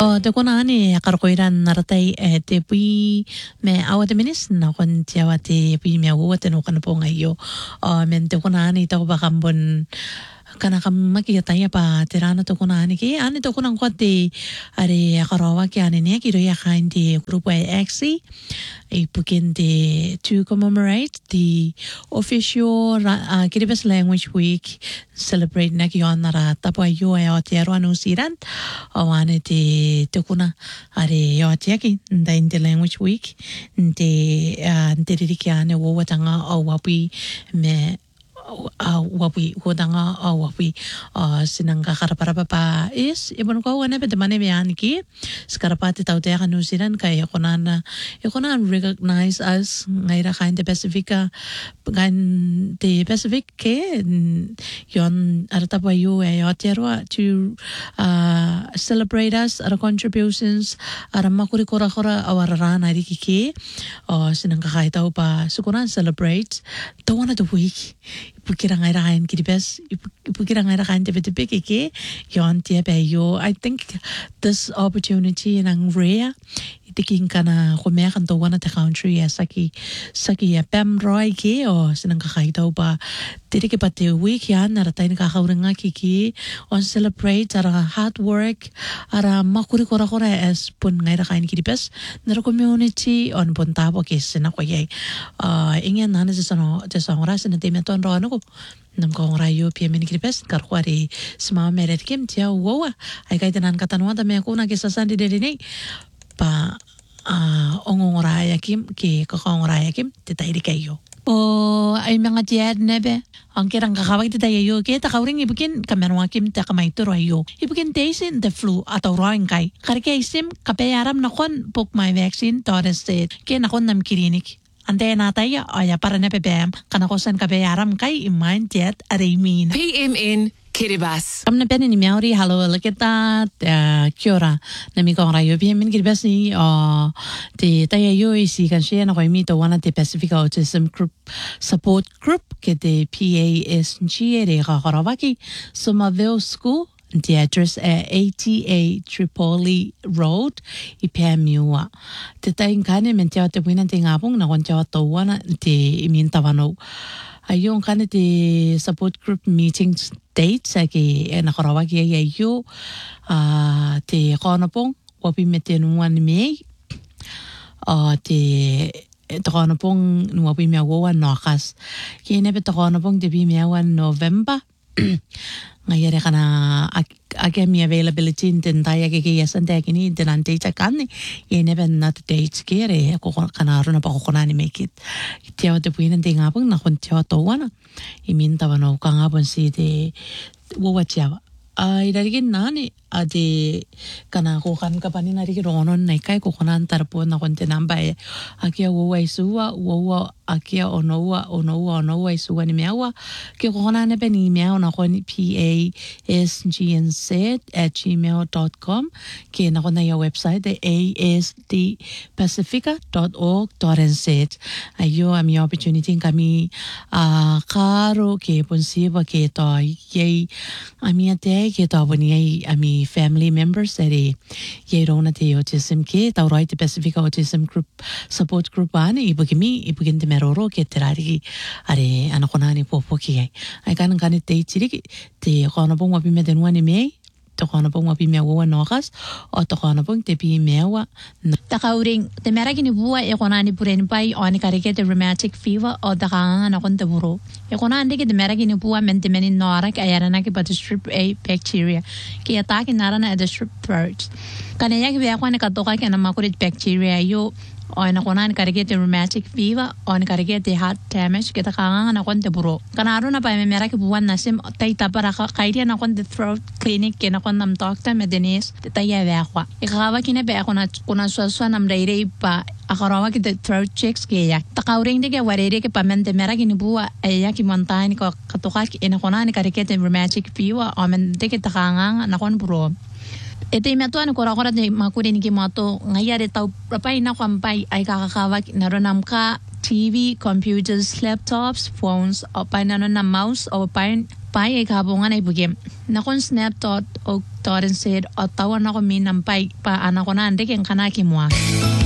te kona ani karkoiran naratai te pui me awate minis na kon te awate pui me awate no kana ponga yo men te kona ani ta ba kambon kana kamaki tanya pa terana to kona ani ki ani to kona kwate are karawa ki ani ne ki ro ya khandi group axi to commemorate the official Kiribati Language Week celebrate na kiyon nara tapwa yo ay otiaro anusiran awane te kuna are yo otiaki in the Language Week nte ririki wo watanga o wapi me wapi hodanga wapi sinanga karapara pa is ibon ko wana pe demane me aniki skarapati tau te New Zealand kay konan recognize as ngaira kain de Pacifica gan de Pacific ke yon arata pa yo ayotero to celebrate us our contributions ara makuri kora awarana riki ke sinanga kay tau pa sukuran celebrate the one of the week Pukira ngai rain kiribes pukira ngai rain te ke yon te be yo I think this opportunity nang rare itiking kana khomer kan to wana te country saki pem roi ke o sinang ka kaito ba tiri ke pate week yan na ratain ka khaurenga ki on celebrate ara hard work ara makuri kora as pun ngai rain kiribes na community on pontabo ke sina ko ye ingyan nana je songra sina te meton ro no nam ko rayo pm ni kripes karkwari sma meret kim tia wowa ay kay tanan katanwa da me ko na ke sasandi de ni pa ongoraya kim ke kokongoraya kim te tairi kayo o ay mga tiad nebe ang kirang kakawag te tayo ke ta kauring ibukin kamerwa kim ta kamay turo ayo ibukin taisin the flu ataw roing kay karike isim kapayaram na kon pok my vaccine toreste ke nakon nam kirinik Ante nataya aya para na pepem kanakosan kabayaram kay iman jet aremin. PMN Kiribati. Amna peni ni miauri halo leketa kiora na mi kong rayo PMN Kiribati ni te taya yo isi kan share na ko imito wana te Pacific Autism Group Support Group ke te PASG re Karawaki Somerville School. The address at ATA Tripoli Road, Ipamiua. Te taing kane men te o te wina te ngapong na kon te o tau wana te imintawano. Ayong kane te support group meeting dates ake na karawaki ay ayo te konopong wapi me te nuan mei te konopong nuwapi me awawan nokas. Kine pe te konopong te bi me awan November. Ngayere kana ake mi availability in taya ke yasan te kini dinan date kanni ye neben not dates kere ko kana runa pa ko nani make it teo te puinen te ngapang na kon teo to wana iminta wano ka ngapon si de wo wacha ai darigin nani ade kana ko kan ka pani nari ronon nai kai ko konan tarpo na kon te namba akia wo waisua wo akia onowa isua ni meawa ke ko konan ne beni meawa na kon pasgnz@gmail.com ke na kon ya website de asdpacifica.org.nz ayo ami opportunity kami karo ke ponsiba ke to ye ami ate ke to boni ami family members ere ye rona te autism ke ta right Pacific Autism Group Support Group ani ibugin te meroro ke terari are anakona ni popo ki ai kan te chiri te kono pong wapi me de nuani me te kono pong wapi me wa nokas o te kono pong te pi mewa ta kauring te meragi ni bua e kona ni puren pai oni karike te rheumatic fever o ta kanga na kon te buro e kona ande ke te meragi ni bua mente meni nora ke ayara na ke pat strep A bacteria ke ataki nara na the strep throat kana ya ke be akwane ka toka ke na makurit bacteria yo on kona ni karike te rheumatic fever on karike te heart damage ke ta kanga na kon te buro kana aro na pa me meragi bua na sim tai ta para ka kairia na kon the throat clinic ke na kon nam doctor medenis te ta ya be akwa e kawa kine be akona kuna so nam reire pa akarawa ki the throat checks ke ya ta kauring de ke warere ke pamente meragi ni bua ya ki montagne ko katoka ki ina kona ni karike te rheumatic fever amen de ke ta kanga na kon buro ete metuan ko rakora de makuri ni ki mato ngayare tau papai na kwampai ai kakakawa na ronam ka TV, computers, laptops, phones, o pain na mouse, o pain pai e kabongan ay bugem. Nakon snap thought og thought and said o tawan ako min ang pai pa anako na ande ken kanaki moa.